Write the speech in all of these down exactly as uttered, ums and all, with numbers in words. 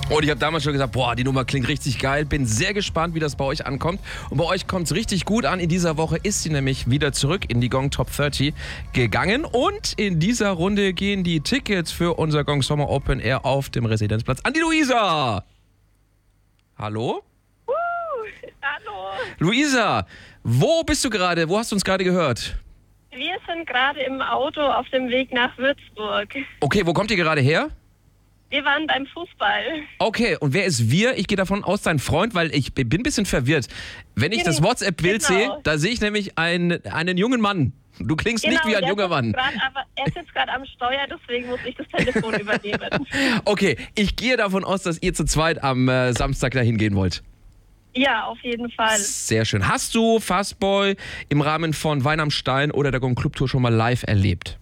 Und ich habe damals schon gesagt, boah, die Nummer klingt richtig geil. Bin sehr gespannt, wie das bei euch ankommt. Und bei euch kommt es richtig gut an. In dieser Woche ist sie nämlich wieder zurück in die Gong Top dreißig gegangen. Und in dieser Runde gehen die Tickets für unser Gong Sommer Open Air auf dem Residenzplatz an die Luisa. Hallo? Uh, hallo. Luisa, wo bist du gerade? Wo hast du uns gerade gehört? Wir sind gerade im Auto auf dem Weg nach Würzburg. Okay, wo kommt ihr gerade her? Wir waren beim Fußball. Okay, und wer ist wir? Ich gehe davon aus, dein Freund, weil ich bin ein bisschen verwirrt. Wenn ich das WhatsApp-Bild Genau. sehe, da sehe ich nämlich einen, einen jungen Mann. Du klingst Genau, nicht wie ein der junger sitzt Mann. grad, aber er sitzt gerade am Steuer, deswegen muss ich das Telefon übernehmen. Okay, ich gehe davon aus, dass ihr zu zweit am äh, Samstag dahin gehen wollt. Ja, auf jeden Fall. Sehr schön. Hast du Fastboy im Rahmen von Wein am Stein oder der Gong Club Tour schon mal live erlebt?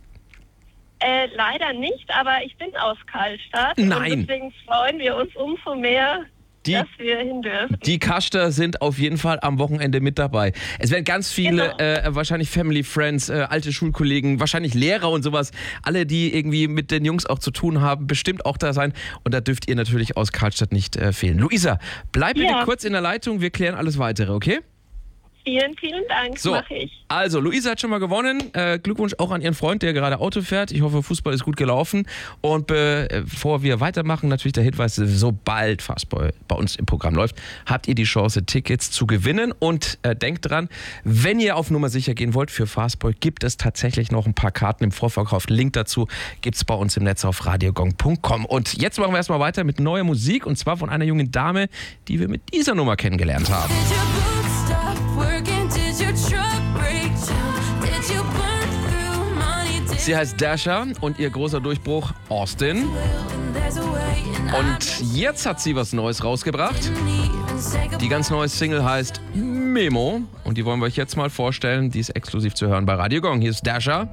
Äh, leider nicht, aber ich bin aus Karlstadt. Nein. Und deswegen freuen wir uns umso mehr, Die- dass wir hin dürfen. Die Kaster sind auf jeden Fall am Wochenende mit dabei. Es werden ganz viele, Genau. äh, wahrscheinlich Family Friends, äh, alte Schulkollegen, wahrscheinlich Lehrer und sowas, alle, die irgendwie mit den Jungs auch zu tun haben, bestimmt auch da sein. Und da dürft ihr natürlich aus Karlstadt nicht äh, fehlen. Luisa, bleib bitte Ja. kurz in der Leitung, wir klären alles Weitere, okay? Vielen, vielen Dank, So, mache ich. also Luisa hat schon mal gewonnen. Äh, Glückwunsch auch an ihren Freund, der gerade Auto fährt. Ich hoffe, Fußball ist gut gelaufen. Und be bevor wir weitermachen, natürlich der Hinweis, sobald Fastboy bei uns im Programm läuft, habt ihr die Chance, Tickets zu gewinnen. Und äh, denkt dran, wenn ihr auf Nummer sicher gehen wollt für Fastboy, gibt es tatsächlich noch ein paar Karten im Vorverkauf. Link dazu gibt es bei uns im Netz auf radiogong punkt com. Und jetzt machen wir erstmal weiter mit neuer Musik. Und zwar von einer jungen Dame, die wir mit dieser Nummer kennengelernt haben. Did your boots stop working? Did your truck break down? Did you burn through money? Did Sie heißt Dasha und ihr großer Durchbruch Austin. and there's a way and I Und jetzt hat sie was Neues rausgebracht. didn't even say goodbye. Die ganz neue Single heißt Memo und die wollen wir euch jetzt mal vorstellen. Die ist exklusiv zu hören bei Radio Gong. Hier ist Dasha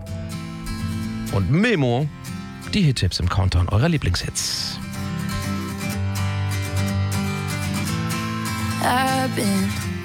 und Memo, die Hit-Tipps im Countdown eurer Lieblingshits. I've been